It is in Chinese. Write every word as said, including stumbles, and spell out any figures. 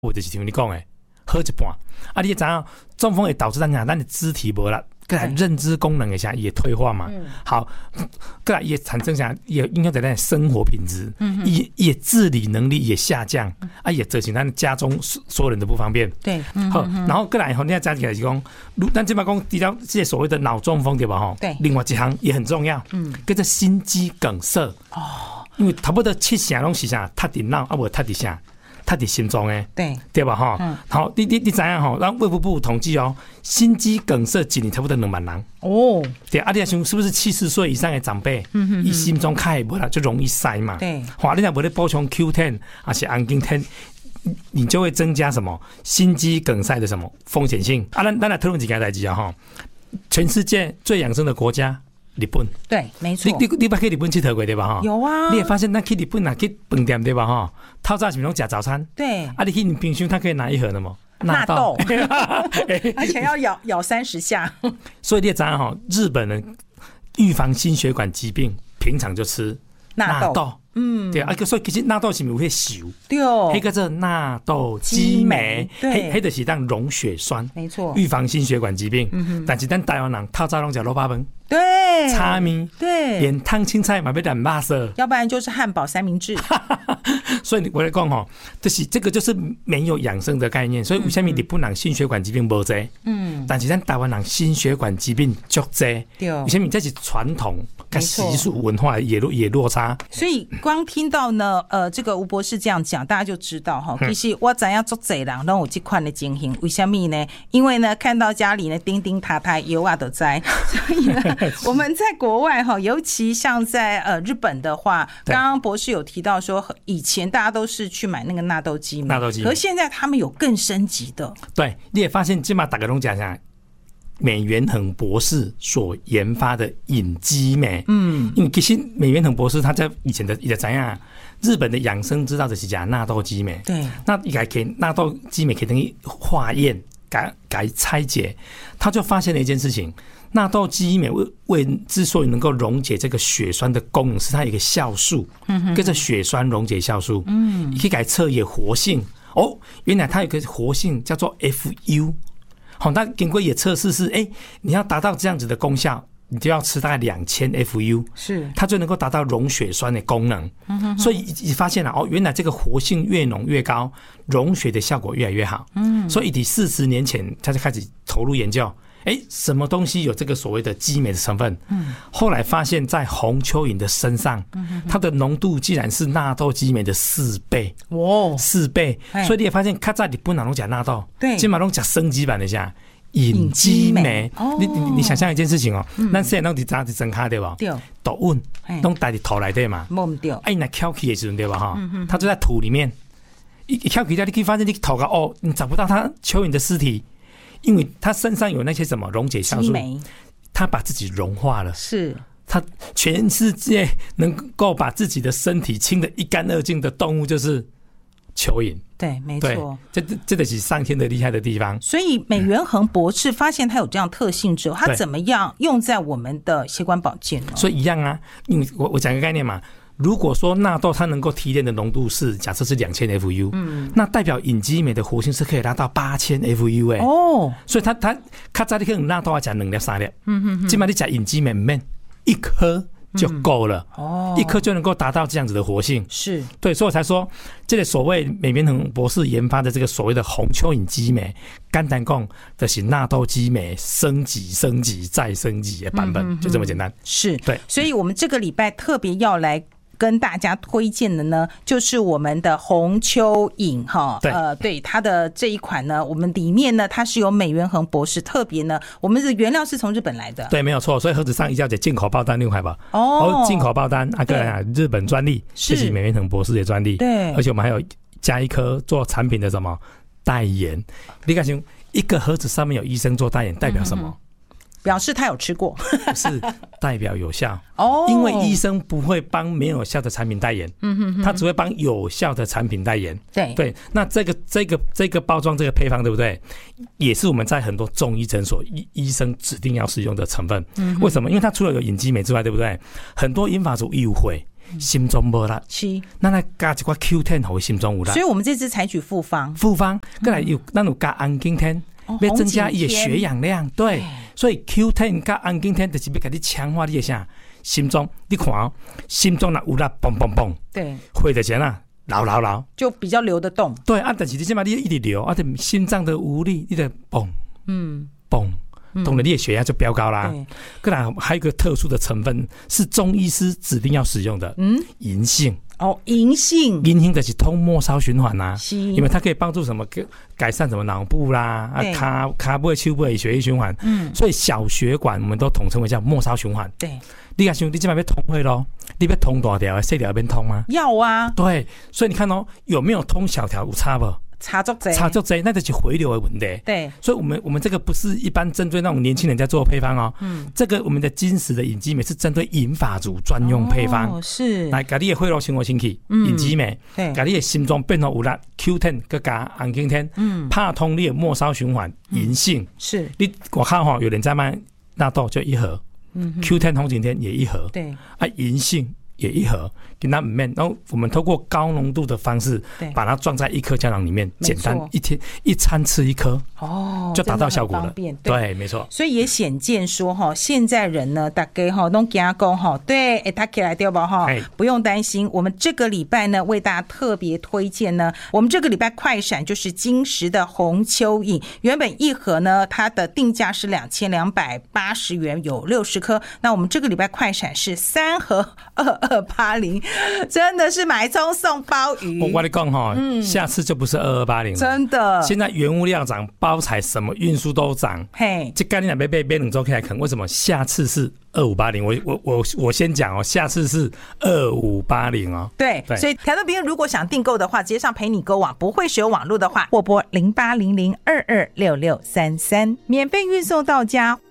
我就是听你讲的，好一半。啊，你知影中风会导致咱讲咱的肢体无力，过来认知功能的啥也退化嘛。嗯、好，过来也产生啥也影响在咱的生活品质，嗯、也也自理能力也下降，嗯、啊，也造成咱家中所有人的不方便。 对，嗯、 好，然后过来以后，你要加起来是讲，咱这边讲提到这些所谓的脑中风对吧？哈， 对， 另外一项也很重要，嗯，叫做心肌梗塞。哦，因为差不多七成拢是啥，塌伫脑啊，无塌伫啥。它的心脏诶， 对对吧？哈、嗯，好，你你你知影吼？咱卫福部统计哦，心肌梗塞一年差不多两万人哦。对，啊，你想是不是七十岁以上的长辈，嗯哼，伊心中开无啦，就容易塞嘛。对，好，你若无咧补充 Q 十 还是氨基十，你就会增加什么心肌梗塞的什么风险性啊？咱咱来讨论几件代志啊！哈，全世界最养生的国家。日本对，没错。 你你你捌去日本佚佗过对吧？哈， 有啊。 你也发现，咱去日本啊，去饭店对吧？哈，透早是不是拢吃早餐？ 对。 啊，你去你冰箱，它可以拿一盒的吗？ 纳豆，而且要咬咬三十下。 所以你也知道哈，日本人预防心血管疾病，平常就吃纳豆。纳豆嗯，对啊，所以其实纳豆是咪有迄熟？对哦，迄个叫纳豆激酶，迄迄就是当溶血栓， 没错， 预防心血管疾病。嗯哼，但是咱台湾人透早拢食萝卜饭。 对， 叉米， 对， 连烫青菜嘛被染辣色， 要不然就是汉堡三明治。 所以我来讲吼，就是这个就是没有养生的概念。所以为什么日本人心血管疾病无多？嗯，但是咱台湾人心血管疾病足多。对，为什么这是传统跟习俗文化也也落差？ 所以光听到呢，呃，这个吴博士这样讲，大家就知道哈，其实我知影足多人拢有这款的情形。为什么呢？因为呢，看到家里呢叮叮塔塔油啊都在，所以呢。我们在国外哈，尤其像在呃日本的话，刚刚博士有提到说，以前大家都是去买那个纳豆激酶，纳豆激酶，可是现在他们有更升级的。 对，你也发现，基本上大家都讲讲美元恒博士所研发的隐激酶，嗯，因为其实美元恒博士他在以前的也怎样，日本的养生之道就是讲纳豆激酶，对，那应该可以纳豆激酶可以等于化验，改改拆解，他就发现了一件事情。纳豆激酶为为之所以能够溶解这个血栓的功能，是它有一个酵素，嗯，跟着血栓溶解酵素，嗯，可以改测验活性。哦，原来它有一个活性叫做 F U， 好，那经过也测试是，哎、欸，你要达到这样子的功效，你就要吃大概两千 F U， 是，它就能够达到溶血栓的功能。嗯哼哼，所以你发现了哦，原来这个活性越浓越高，溶血的效果越来越好。嗯，所以以四十年前他就开始投入研究。哎，什么东西有这个所谓的激酶的成分？嗯，后来发现，在红蚯蚓的身上，嗯、它的浓度竟然是纳豆激酶的四倍。哇，四倍！所以你也发现，较早日本人拢讲纳豆，对，今嘛拢讲升级版的下隐激酶。哦，你你你想象一件事情哦，咱现在拢伫扎伫真卡对吧？对，抖稳，拢带伫土内底嘛。摸唔掉。哎，那翘起的时阵对吧？哈，它就在土里面。一一翘起掉，你可以发现你头个哦，你找不到它蚯蚓的尸体。因为他身上有那些什么溶解酵素，他把自己融化了。是，他全世界能够把自己的身体清得一干二净的动物就是蚯蚓。 对，没错， 这这个是上天的厉害的地方。 所以美元恒博士发现它有这样特性之后，它怎么样用在我们的血管保健呢？ 所以一样啊，因为我我讲个概念嘛。如果说纳豆它能够提炼的浓度是假设是两千 F U， 嗯，那代表隐激酶的活性是可以达到八千 F U 哎、欸，哦，所以它它较早你可能纳豆要讲两粒三粒，嗯哼哼，今嘛你讲隐激酶免一颗就够了，哦、嗯，一颗就能够达到这样子的活性，是对，所以我才说这个所谓美元恒博士研发的这个所谓的红蚯蚓激酶，简单讲就是纳豆激酶升级、升级再升级的版本，嗯、就这么简单， 是对，所以我们这个礼拜特别要来。跟大家推荐的呢，就是我们的红蚯蚓哈，呃，对它的这一款呢，我们里面呢，它是由美元恒博士特别呢，我们的原料是从日本来的， 对，没有错，所以盒子上一定要写进口报单六块吧，哦，进口报单啊，个人日本专利，这是美元恒博士的专利，对，而且我们还有加一颗做产品的什么代言，你看，一个盒子上面有医生做代言，代表什么？嗯， 表示他有吃过， 不是代表有效哦，因为医生不会帮没有效的产品代言，嗯哼哼，他只会帮有效的产品代言。对对，那这个这个这个包装这个配方对不对？也是我们在很多中医诊所医医生指定要使用的成分。嗯，为什么？因为它除了有隐激酶之外，对不对？很多银发族医会。 心中无力， 是， 咱来加一寡 Q 十 互心中有力。 所以我们这次采取复方， 复方，再来有咱有加安景天，要增加伊的血氧量。对，所以 Q 十 加安景天就是要给你强化你的啥心脏。你看哦，心脏若有力，嘣嘣嘣，对，会的钱啊。流流流， 就比较流得动。对啊，但是你起码你一直流，啊，心脏的无力，你的嘣，嗯，嘣，动了你的血压就飙高啦。对，然还有一个特殊的成分是中医师指定要使用的，嗯，银杏。 哦，银杏， 银杏就是通末梢循环呐、啊，因为它可以帮助什么改善什么脑部啦，啊，卡卡部、手部的血液循环。嗯，所以小血管我们都统称为叫末梢循环。对，你看，你今晚要通会咯，你要通大条，细条要变通吗？ 要啊。对， 所以你看哦，有没有通小条有差不？ 差足多， 差足多，那就是回流的问题。对，所以我们我们这个不是一般针对那种年轻人在做配方哦。嗯，这个我们的金石的隐肌酶是针对银发族专用配方。哦，是。来，把你的血流生活清气，隐肌酶，对，把你的心脏变成有力 Q 十 再加安景天，嗯，怕通你的末梢循环，银杏是。你我看哈，有人在卖纳豆就一盒，嗯 ，Q 十 红景天也一盒，对，啊，银杏也一盒，给它面，然后我们透过高浓度的方式，把它装在一颗胶囊里面，简单一天一餐吃一颗，哦，就达到效果了。对，对，没错。所以也显见说哈，现在人呢，大家哈都加工哈，对，哎，他起来掉吧哈，不用担心。我们这个礼拜呢，为大家特别推荐呢，我们这个礼拜快闪就是金石的红蚯蚓，原本一盒呢，它的定价是两千两百八十元，有六十颗。那我们这个礼拜快闪是三盒二二八零，真的是买葱送鲍鱼。我跟你讲哈，下次就不是二二八零了，真的。现在原物料涨，包材什么运输都涨，嘿，这概念被被被冷周可以啃。为什么下次是二五八零？我我我我先讲哦，下次是二五八零哦。对，所以台湾朋友如果想订购的话，直接上陪你购网，不会使用网络的话，拨拨零八零零二二六六三三，免费运送到家。